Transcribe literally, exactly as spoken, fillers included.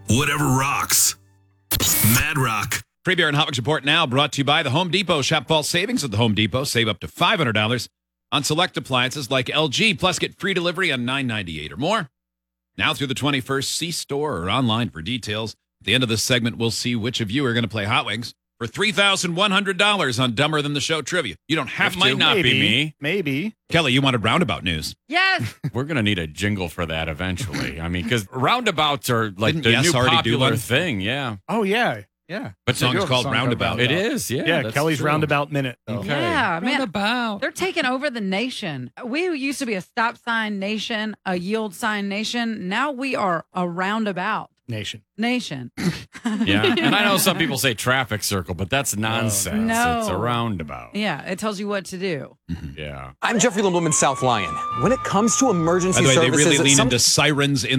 Whatever rocks. Mad Rock. Free Beer and Hot Wings Report now brought to you by the Home Depot. Shop fall savings at the Home Depot. Save up to five hundred dollars on select appliances like L G. Plus, get free delivery on nine ninety-eight or more. Now through the twenty-first, see store or online for details. At the end of this segment, we'll see which of you are going to play Hot Wings for three thousand one hundred dollars on Dumber Than the Show trivia. You don't have It to. might not Maybe. be me. Maybe. Kelly, you wanted roundabout news. Yes. We're going to need a jingle for that eventually. I mean, because roundabouts are like Didn't the Yes new already do popular one? thing. Yeah. Oh, yeah. Yeah. What They song do is have a called song Roundabout? It is. Yeah. Yeah, that's Kelly's true. Roundabout Minute. though. Okay. Yeah, man. Roundabout. They're taking over the nation. We used to be a stop sign nation, a yield sign nation. Now we are a roundabout Nation. nation. Yeah. And I know some people say traffic circle, but that's nonsense. No. It's a roundabout. Yeah, it tells you what to do. Yeah. I'm Jeffrey Lindblom in South Lyon. When it comes to emergency By the way, they services, really lean some- into sirens in